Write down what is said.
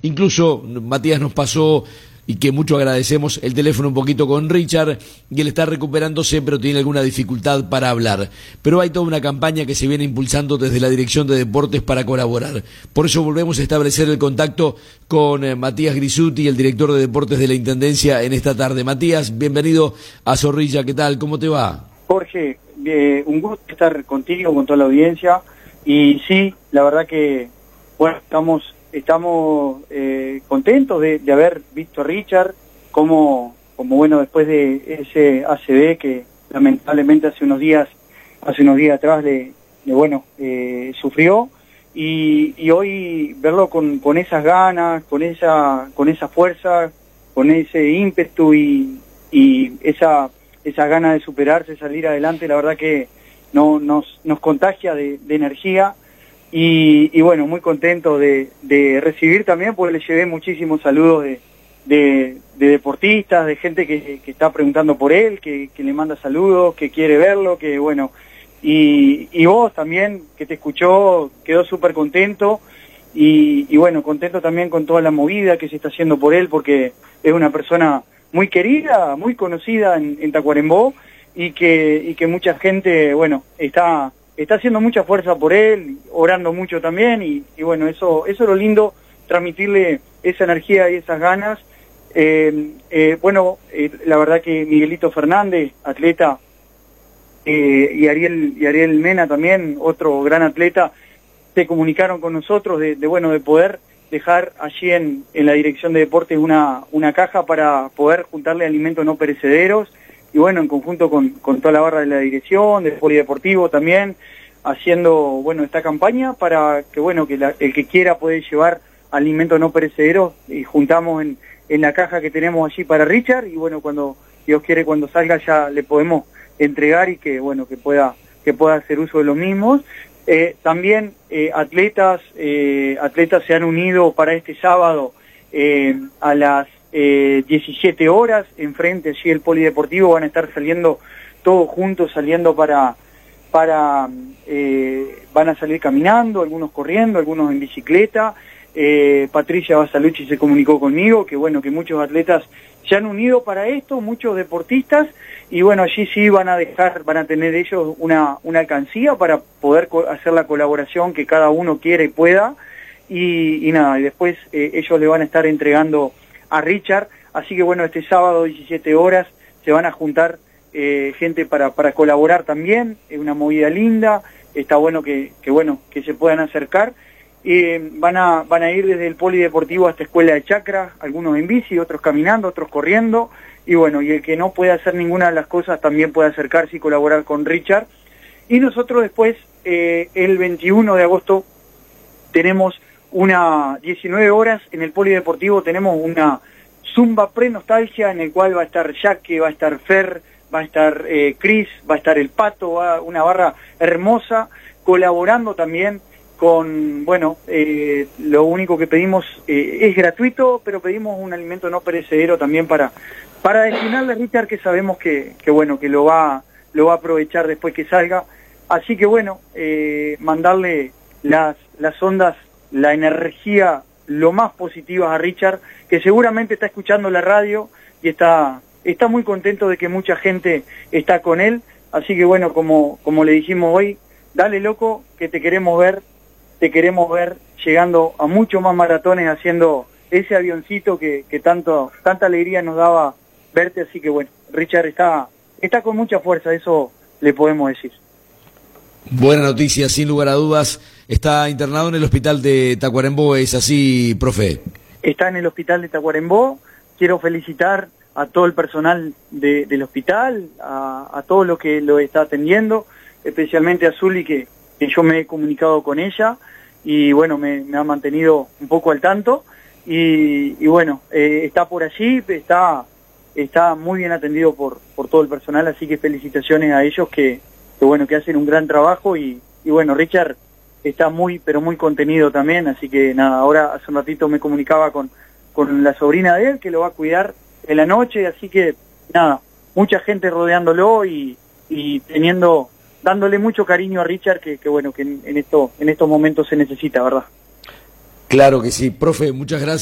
Incluso Matías nos pasó, y que mucho agradecemos, el teléfono un poquito con Richard, y él está recuperándose, pero tiene alguna dificultad para hablar. Pero hay toda una campaña que se viene impulsando desde la Dirección de Deportes para colaborar. Por eso volvemos a establecer el contacto con Matías Grisuti, el director de Deportes de la Intendencia, en esta tarde. Matías, bienvenido a Zorrilla, ¿qué tal? ¿Cómo te va? Jorge, un gusto estar contigo, con toda la audiencia, y sí, la verdad que, bueno, estamos contentos de haber visto a Richard, como bueno, después de ese ACV que lamentablemente hace unos días atrás sufrió, y hoy verlo con esas ganas, con esa fuerza, con ese ímpetu y esa ganas de superarse, salir adelante, la verdad que nos contagia de energía. Y bueno, muy contento de recibir también, porque le llevé muchísimos saludos de deportistas, de gente que está preguntando por él, que le manda saludos, que quiere verlo, que bueno, y vos también, que te escuchó, quedó súper contento, y bueno, contento también con toda la movida que se está haciendo por él, porque es una persona muy querida, muy conocida en Tacuarembó, y que mucha gente, bueno, está haciendo mucha fuerza por él, orando mucho también, y bueno, eso es lo lindo, transmitirle esa energía y esas ganas. La verdad que Miguelito Fernández, atleta, y Ariel Mena también, otro gran atleta, se comunicaron con nosotros de poder dejar allí en la Dirección de Deportes una caja para poder juntarle alimentos no perecederos, y bueno, en conjunto con toda la barra de la dirección, del polideportivo también, haciendo, bueno, esta campaña para que, bueno, que el que quiera puede llevar alimentos no perecederos, y juntamos en la caja que tenemos allí para Richard, y bueno, cuando Dios quiere, cuando salga ya le podemos entregar, y que, bueno, que pueda hacer uso de los mismos. También atletas se han unido para este sábado a las 17 horas, enfrente allí el polideportivo, van a estar saliendo todos juntos, van a salir caminando, algunos corriendo, algunos en bicicleta. Patricia Basalucci se comunicó conmigo, que bueno, que muchos atletas se han unido para esto, muchos deportistas, y bueno, allí sí van a tener ellos una alcancía para poder hacer la colaboración que cada uno quiere y pueda, y nada, y después ellos le van a estar entregando a Richard, así que bueno, este sábado 17 horas se van a juntar gente para colaborar también, es una movida linda, está bueno que se puedan acercar. Van a ir desde el polideportivo hasta Escuela de Chacra, algunos en bici, otros caminando, otros corriendo, y bueno, y el que no puede hacer ninguna de las cosas también puede acercarse y colaborar con Richard. Y nosotros después, el 21 de agosto, tenemos 19 horas en el polideportivo, tenemos una Zumba pre-nostalgia en el cual va a estar Jaque, va a estar Fer, va a estar Cris, va a estar el Pato, una barra hermosa, colaborando también con, bueno, lo único que pedimos es gratuito, pero pedimos un alimento no perecedero también para destinarle a Richard, que sabemos que bueno, que lo va a aprovechar después que salga. Así que bueno, mandarle las ondas, la energía lo más positiva a Richard, que seguramente está escuchando la radio y está muy contento de que mucha gente está con él. Así que bueno, como le dijimos hoy, dale loco, que te queremos ver llegando a muchos más maratones, haciendo ese avioncito que tanta alegría nos daba verte. Así que bueno, Richard está con mucha fuerza, eso le podemos decir. Buena noticia, sin lugar a dudas. Está internado en el hospital de Tacuarembó, ¿es así, profe? Está en el hospital de Tacuarembó. Quiero felicitar a todo el personal del hospital, a todo lo que lo está atendiendo, especialmente a Zuli, que yo me he comunicado con ella, y bueno, me ha mantenido un poco al tanto, y bueno, está por allí, está muy bien atendido por todo el personal, así que felicitaciones a ellos que bueno, que hacen un gran trabajo, y bueno, Richard está muy, pero muy contenido también, así que nada, ahora hace un ratito me comunicaba con la sobrina de él, que lo va a cuidar en la noche, así que nada, mucha gente rodeándolo y dándole mucho cariño a Richard, que bueno, que en estos momentos se necesita, ¿verdad? Claro que sí, profe, muchas gracias.